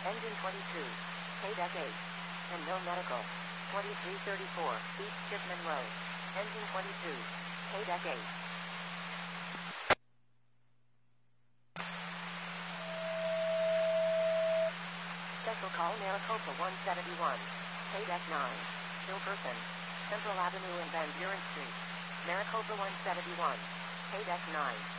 Engine 22. KDEC 8. And no medical. 2334 East Chipman Road. Engine 22. KDEC 8. Special call Maricopa 171. KDEC 9. Hilverson. Central Avenue and Van Buren Street. Maricopa 171. KDEC 9.